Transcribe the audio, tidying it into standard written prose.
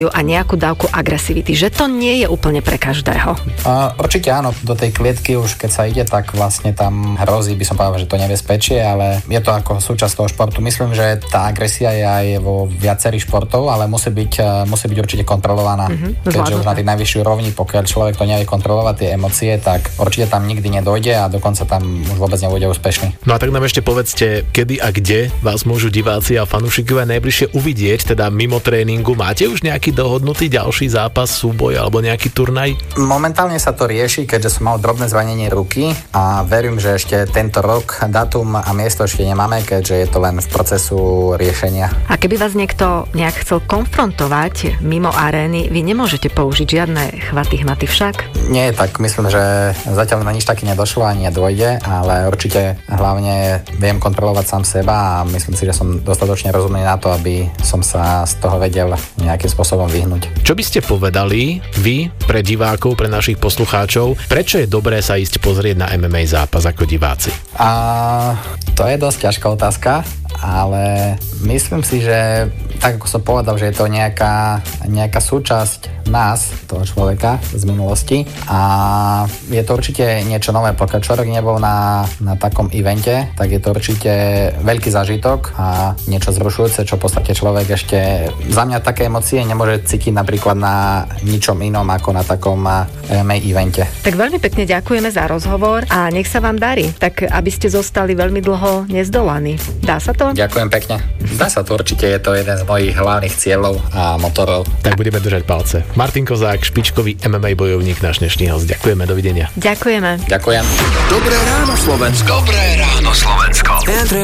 a nejakú dávku agresivity, že to nie je úplne pre každého. Určite áno, do tej klietky už keď sa ide, tak vlastne tam hrozí, by som povedal, že to nebezpečie, ale je to ako súčasť toho športu. Myslím, že tá agresia je aj vo viacerých športov, ale musí byť určite kontrolovaná. Keďže už na tej najvyššej úrovni, pokiaľ človek to nevie kontrolovať tie emócie, tak určite tam nikdy nedojde a dokonca tam už vôbec nebude úspešný. No a tak nám ešte povedzte, kedy a kde vás môžu diváci a fanúšikovia najbližšie uvidieť, teda mimo tréningu. Máte už nejaký dohodnutý ďalší zápas, súboj alebo nejaký turnaj? Momentálne sa to rieši, keďže som mal drobné zranenie ruky a verím, že ešte tento rok dátum a miesto ešte nemáme, keďže je to len v procesu riešenia. A keby vás niekto nejak chcel konfrontovať mimo arény, vy nemôžete použiť žiadne chmaty však? Nie, tak myslím, že zatiaľ na nič taký nedošlo ani nedôjde, ale určite hlavne viem kontrolovať sám seba a myslím si, že som dostatočne rozumný na to, aby som sa z toho vedel nejakým spôsobom vyhnúť. Čo by ste povedali vy pre divákov, pre našich poslucháčov, prečo je dobré sa ísť pozrieť na MMA zápas ako diváci? To je dosť ťažká otázka, ale myslím si, že tak ako som povedal, že je to nejaká súčasť nás, toho človeka z minulosti a je to určite niečo nové. Pokiaľ človek nebol na takom evente, tak je to určite veľký zážitok a niečo zrušujúce, čo v podstate človek ešte za mňa také emócie nemôže cítiť napríklad na ničom inom ako na takom MMA evente. Tak veľmi pekne ďakujeme za rozhovor a nech sa vám darí, tak aby ste zostali veľmi dlho nezdolaní. Dá sa to? Ďakujem pekne. Dá sa to, určite je to jeden z mojich hlavných cieľov a motorov. Tak budeme držať palce. Martin Kozák, špičkový MMA bojovník, náš dnešný host. Ďakujeme, dovidenia. Ďakujeme. Ďakujem. Dobré ráno Slovensko. Dobré ráno Slovensko.